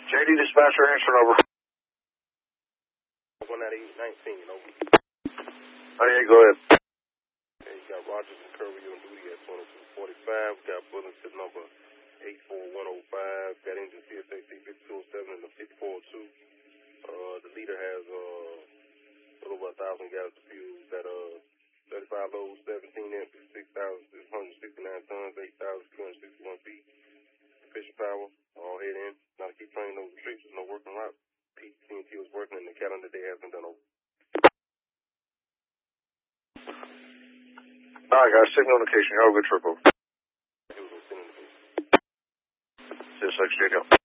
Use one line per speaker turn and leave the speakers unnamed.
JD dispatcher answering over.
19819, over.
Oh yeah, go ahead.
Okay, you got Rogers and Curry on duty at 2245. Got bulletin number 84105. Got engine CSAC 5207 and the 5402. The leader has a little over 1,000 gallons of fuel. Got 35 loads, 17 empty, 6,669 tons, 8,261 feet. Efficient power, all head in. Not to keep train, no restrictions, no working route. TNT was working and the calendar day has been done over.
Alright guys, signal indication. Have a good trip over.
He was on
6 JD.